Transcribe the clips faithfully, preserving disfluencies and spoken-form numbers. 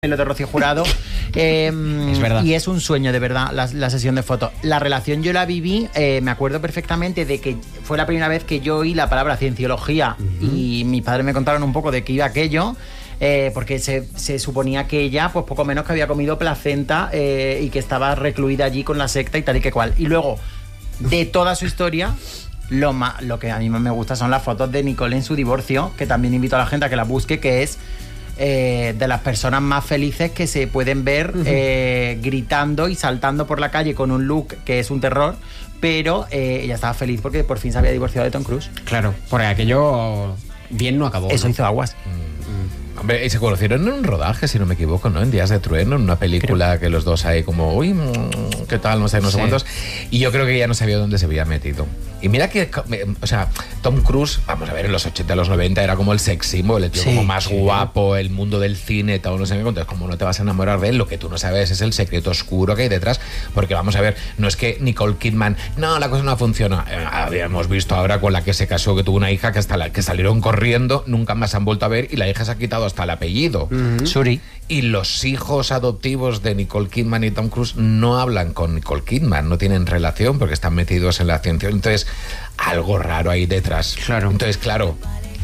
lo de Rocío Jurado. Eh, es verdad. Y es un sueño, de verdad, la, la sesión de fotos. La relación yo la viví, eh, me acuerdo perfectamente de que fue la primera vez que yo oí la palabra cienciología, uh-huh. y mis padres me contaron un poco de qué iba aquello, eh, porque se, se suponía que ella, pues poco menos que había comido placenta eh, y que estaba recluida allí con la secta y tal y que cual. Y luego, de toda su historia, lo, más, lo que a mí más me gusta son las fotos de Nicole en su divorcio, que también invito a la gente a que la busque, que es... Eh, de las personas más felices que se pueden ver uh-huh. eh, gritando y saltando por la calle con un look que es un terror, pero eh, ella estaba feliz porque por fin se había divorciado de Tom Cruise. Claro, porque aquello bien no acabó. Eso, ¿no? Hizo aguas. Mm. Hombre, y se conocieron en un rodaje, si no me equivoco, ¿no? En Días de Trueno, en una película creo. Que los dos ahí como, uy, ¿qué tal? No sé, no sé sí. cuántos. Y yo creo que ya no sabía dónde se había metido. Y mira que, o sea, Tom Cruise, vamos a ver, en los ochenta, los noventa era como el sex symbol, el tío sí, como más sí. guapo, el mundo del cine, todo no sé qué. Entonces, como no te vas a enamorar de él, lo que tú no sabes es el secreto oscuro que hay detrás. Porque vamos a ver, no es que Nicole Kidman, no, la cosa no funciona. Eh, habíamos visto ahora con la que se casó, que tuvo una hija, que hasta la que salieron corriendo, nunca más han vuelto a ver, y la hija se ha quitado hasta el apellido. Uh-huh. Suri. Y los hijos adoptivos de Nicole Kidman y Tom Cruise no hablan con Nicole Kidman, no tienen relación porque están metidos en la ciencia. Entonces, algo raro ahí detrás. Claro. Entonces, claro,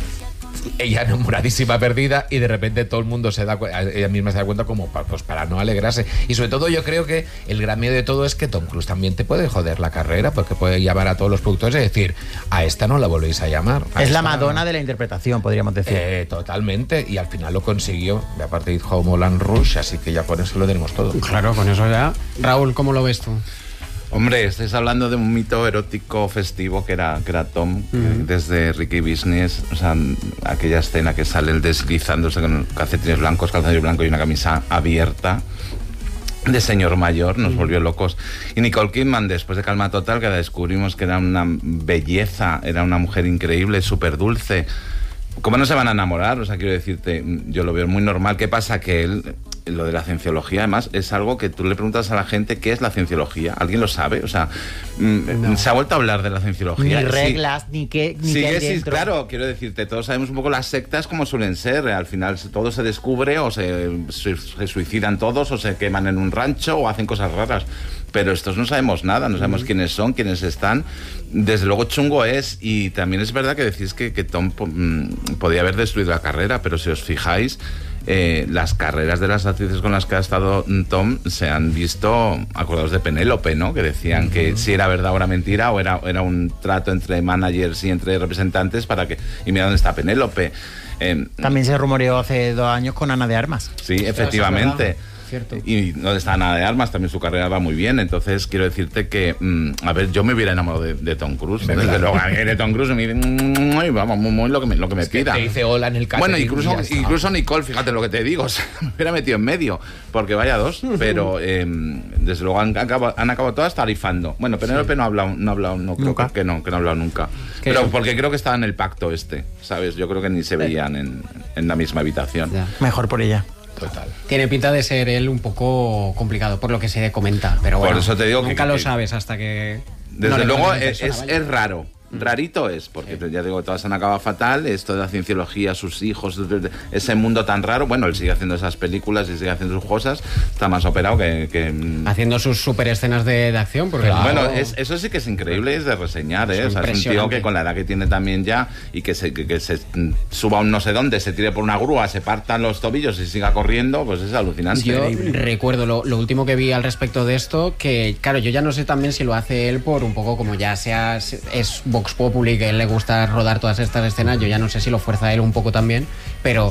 ella enamoradísima, perdida, y de repente todo el mundo se da cuenta, ella misma se da cuenta como pues para no alegrarse. Y sobre todo yo creo que el gran miedo de todo es que Tom Cruise también te puede joder la carrera, porque puede llamar a todos los productores y decir, a esta no la volvéis a llamar. A es esta... la Madonna de la interpretación, podríamos decir. Eh, totalmente, y al final lo consiguió. Y aparte hizo Moulin Rouge, así que ya con eso lo tenemos todo. Claro, con eso ya. Raúl, ¿cómo lo ves tú? Hombre, estáis hablando de un mito erótico festivo que era, que era Tom, uh-huh. desde Ricky Business, o sea, aquella escena que sale el deslizándose con calcetines blancos, calzoncillos blancos y una camisa abierta de señor mayor, nos uh-huh. volvió locos. Y Nicole Kidman, después de Calma Total, que la descubrimos que era una belleza, era una mujer increíble, súper dulce. ¿Cómo no se van a enamorar? O sea, quiero decirte, yo lo veo muy normal. ¿Qué pasa? Que él, lo de la cienciología, además, es algo que tú le preguntas a la gente qué es la cienciología. ¿Alguien lo sabe? O sea, no. se ha vuelto a hablar de la cienciología. Ni reglas, sí. ni qué, ni sí, qué hay sí, dentro. Claro, quiero decirte, todos sabemos un poco las sectas como suelen ser. Al final todo se descubre o se, se, se suicidan todos o se queman en un rancho o hacen cosas raras. Pero estos no sabemos nada, no sabemos mm. quiénes son, quiénes están. Desde luego chungo es, y también es verdad que decís que, que Tom mm, podía haber destruido la carrera, pero si os fijáis, eh, las carreras de las actrices con las que ha estado Tom se han visto, acordados de Penélope, ¿no? Que decían mm. que si era verdad o era mentira, o era, era un trato entre managers y entre representantes para que... Y mira dónde está Penélope. Eh, también se rumoreó hace dos años con Ana de Armas. Sí, efectivamente. Cierto. Y no está nada de armas, también su carrera va muy bien. Entonces quiero decirte que, mmm, a ver, yo me hubiera enamorado de, de Tom Cruise. Desde claro. luego, a mí de Tom Cruise me dice, mmm, vamos, muy, muy lo que me, lo que me es pida. Que te dice hola en el catering. Bueno, incluso, incluso Nicole, fíjate lo que te digo, o sea, me hubiera metido en medio, porque vaya dos, pero eh, desde luego han acabado, han acabado todas tarifando. Bueno, Penélope sí. no ha hablado, no ha hablado, no creo que, que no, que no ha hablado nunca. Pero sí. porque creo que estaba en el pacto este, ¿sabes? Yo creo que ni se veían en, en la misma habitación. Ya. Mejor por ella. Total. Tiene pinta de ser él un poco complicado, por lo que se comenta, pero bueno, por eso te digo nunca que, lo que, sabes hasta que... Desde no luego es, persona, es, es raro. Rarito es, porque sí. ya digo, todas han acabado fatal, esto de la cienciología, sus hijos, ese mundo tan raro. Bueno, él sigue haciendo esas películas y sigue haciendo sus cosas, está más operado que... que haciendo sus super escenas de, de acción, porque... Claro. Bueno, es, eso sí que es increíble, es de reseñar, ¿eh? O sea, es un tío que con la edad que tiene también ya, y que se, que, que se suba a un no sé dónde, se tire por una grúa, se partan los tobillos y siga corriendo, pues es alucinante. Yo recuerdo lo, lo último que vi al respecto de esto, que claro, yo ya no sé también si lo hace él por un poco como ya sea, es Vox Populi, que a él le gusta rodar todas estas escenas, yo ya no sé si lo fuerza él un poco también, pero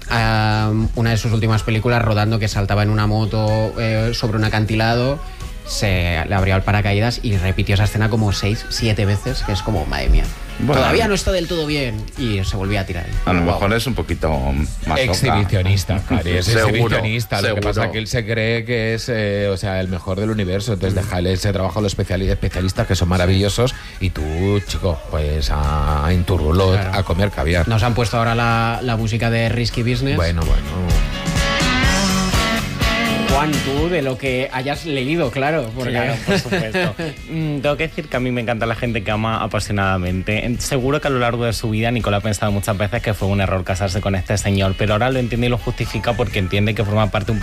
uh, una de sus últimas películas, rodando que saltaba en una moto eh, sobre un acantilado, se le abrió el paracaídas y repitió esa escena como seis, siete veces, que es como, madre mía, bueno, todavía no está del todo bien, y se volvía a tirar. A lo mejor es un poquito más exhibicionista, Cari, es seguro, exhibicionista. Lo seguro. que pasa es que él se cree que es eh, o sea, el mejor del universo, entonces déjale ese trabajo a los especialistas que son maravillosos, y tú, chico, pues a, en tu rulot, claro. a comer caviar. Nos han puesto ahora la, la música de Risky Business. Bueno, bueno. Juan, tú de lo que hayas leído, claro. Porque... Claro, por supuesto. mm, tengo que decir que a mí me encanta la gente que ama apasionadamente. Seguro que a lo largo de su vida Nicole ha pensado muchas veces que fue un error casarse con este señor, pero ahora lo entiende y lo justifica porque entiende que forma parte un